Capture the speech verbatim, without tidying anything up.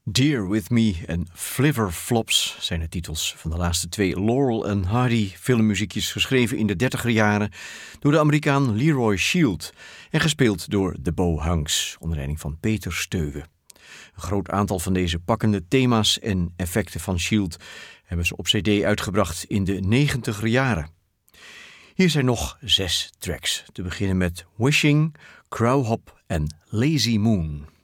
Dear With Me en Flivver Flops zijn de titels van de laatste twee Laurel en Hardy filmmuziekjes, geschreven in de dertiger jaren door de Amerikaan Leroy Shield en gespeeld door de Bohunks onder leiding van Peter Steuwe. Een groot aantal van deze pakkende thema's en effecten van Shield hebben ze op cd uitgebracht in de negentiger jaren. Hier zijn nog zes tracks, te beginnen met Wishing, Crowhop en Lazy Moon.